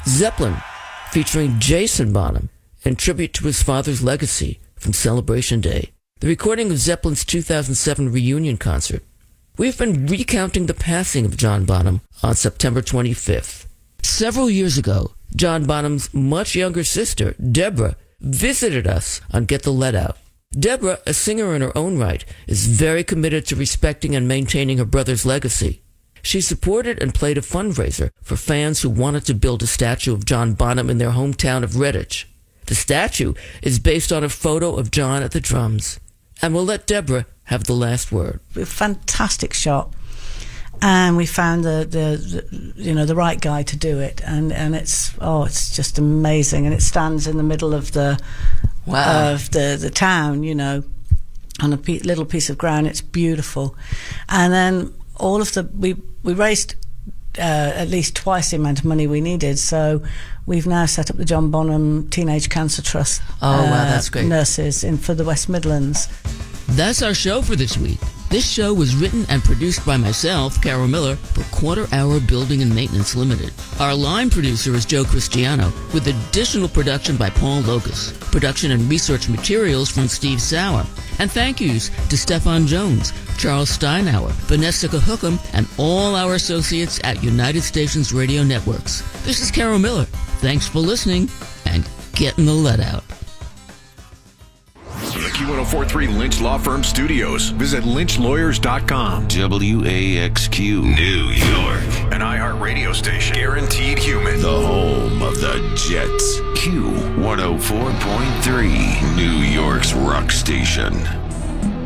Zeppelin, featuring Jason Bonham, in tribute to his father's legacy from Celebration Day. The recording of Zeppelin's 2007 reunion concert. We've been recounting the passing of John Bonham on September 25th. Several years ago, John Bonham's much younger sister, Deborah, visited us on Get the Lead Out. Deborah, a singer in her own right, is very committed to respecting and maintaining her brother's legacy. She supported and played a fundraiser for fans who wanted to build a statue of John Bonham in their hometown of Redditch. The statue is based on a photo of John at the drums. And we'll let Deborah have the last word. Fantastic shot. And we found the right guy to do it, and it's just amazing, and it stands in the middle of the town, on a little piece of ground. It's beautiful, and then we raised at least twice the amount of money we needed, so we've now set up the John Bonham Teenage Cancer Trust. That's great. Nurses for the West Midlands. That's our show for this week. This show was written and produced by myself, Carol Miller, for Quarter Hour Building and Maintenance Limited. Our line producer is Joe Cristiano, with additional production by Paul Locus. Production and research materials from Steve Sauer. And thank yous to Stefan Jones, Charles Steinauer, Vanessa Cahookham, and all our associates at United Stations Radio Networks. This is Carol Miller. Thanks for listening, and getting the lead out. The Q1043 Lynch Law Firm Studios. Visit lynchlawyers.com. WAXQ New York. An iHeart radio station. Guaranteed human. The home of the Jets. Q104.3. New York's rock station.